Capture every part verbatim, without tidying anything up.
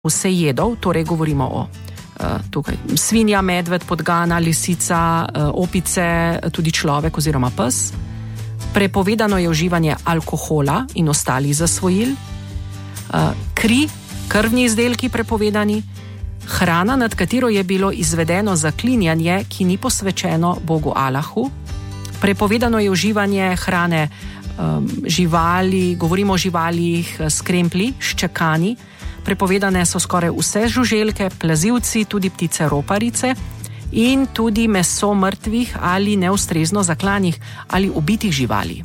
vse jedov, torej govorimo o uh, tukaj svinja, medved, podgana, lisica, uh, opice, tudi človek oziroma pes. Prepovedano je uživanje alkohola in ostalih zasvojil, uh, kri, krvni izdelki prepovedani, hrana, nad katero je bilo izvedeno zaklinjanje, ki ni posvečeno Bogu Allahu. Prepovedano je uživanje hrane um, živali, govorimo o živalih s kremplji, ščekani. Prepovedane so skoraj vse žuželke, plazivci, tudi ptice roparice in tudi meso mrtvih ali neustrezno zaklanih ali ubitih živali.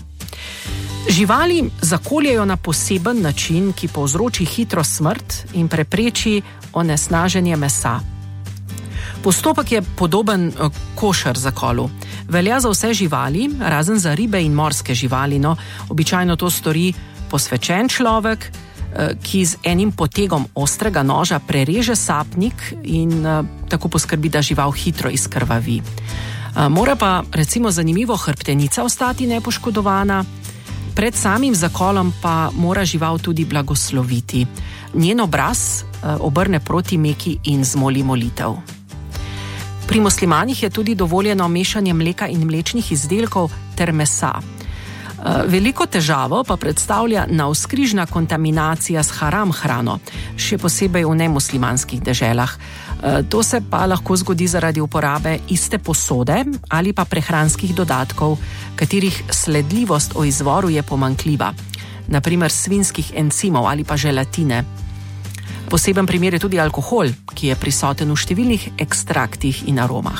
Živali zakoljejo na poseben način, ki povzroči hitro smrt in prepreči onesnaženje mesa. Postopek je podoben košer zakolu. Velja za vse živali, razen za ribe in morske živali, no, običajno to stori posvečen človek, ki z enim potegom ostrega noža prereže sapnik in tako poskrbi, da žival hitro izkrvavi. Mora pa, recimo zanimivo, hrbtenica ostati nepoškodovana, pred samim zakolom pa mora žival tudi blagosloviti. Njen obraz obrne proti Meki in zmoli molitev. Pri muslimanih je tudi dovoljeno mešanje mleka in mlečnih izdelkov ter mesa. Veliko težavo pa predstavlja navzkrižna kontaminacija s haram hrano, še posebej v nemuslimanskih deželah. To se pa lahko zgodi zaradi uporabe iste posode ali pa prehranskih dodatkov, katerih sledljivost o izvoru je pomanjkljiva, na primer svinjskih encimov ali pa želatine. Poseben primer je tudi alkohol, ki je prisoten v številnih ekstraktih in aromah.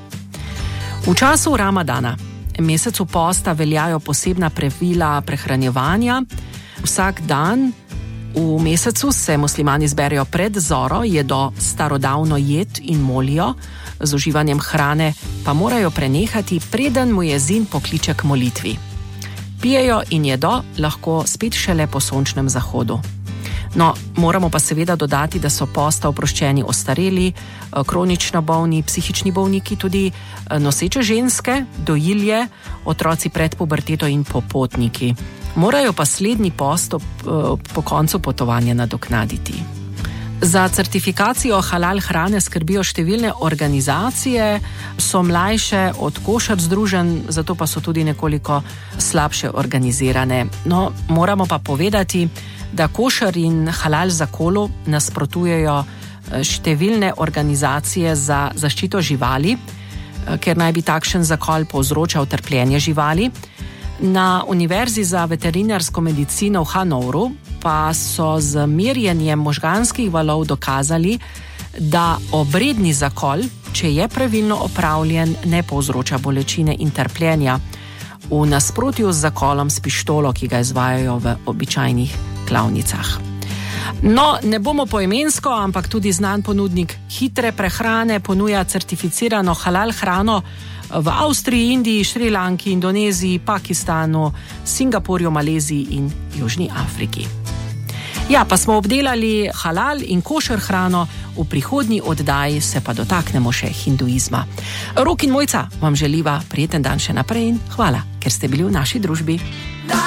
V času Ramadana, mesecu posta, veljajo posebna pravila prehranjevanja. Vsak dan v mesecu se muslimani zberejo pred zoro, jedo starodavno jed in molijo, z uživanjem hrane pa morajo prenehati, preden muezin pokliče k molitvi. Pijejo in jedo lahko spet šele po sončnem zahodu. No, moramo pa seveda dodati, da so posta oproščeni ostareli, kronično bolni, psihični bolniki, tudi noseče ženske, dojilje, otroci pred puberteto in popotniki. Morajo pa slednji post po koncu potovanja nadoknaditi. Za certifikacijo halal hrane skrbijo številne organizacije, so mlajše od košer združenj, zato pa so tudi nekoliko slabše organizirane. No, moramo pa povedati, da košer in halal zakolu nasprotujejo številne organizacije za zaščito živali, ker naj bi takšen zakol povzročal trpljenje živali. Na Univerzi za veterinarsko medicino v Hanovru pa so z merjenjem možganskih valov dokazali, da obredni zakol, če je pravilno opravljen, ne povzroča bolečine in trpljenja, v nasprotju z zakolom s pištolo, ki ga izvajajo v običajnih klavnicah. No, ne bomo poimensko, ampak tudi znan ponudnik hitre prehrane ponuja certificirano halal hrano v Avstriji, Indiji, Šrilanki, Indoneziji, Pakistanu, Singapurju, Maleziji in Južni Afriki. Ja, pa smo obdelali halal in košer hrano, v prihodnji oddaji se pa dotaknemo še hinduizma. Rok in Mojca vam želiva prijeten dan še naprej in hvala, ker ste bili v naši družbi.